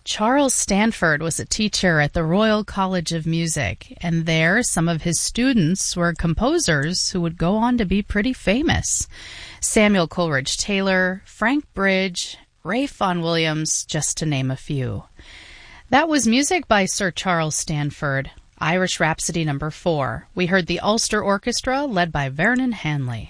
Charles Stanford was a teacher at the Royal College of Music, and there some of his students were composers who would go on to be pretty famous. Samuel Coleridge Taylor, Frank Bridge, Ralph Vaughan Williams, just to name a few. That was music by Sir Charles Stanford, Irish Rhapsody No. 4. We heard the Ulster Orchestra led by Vernon Hanley.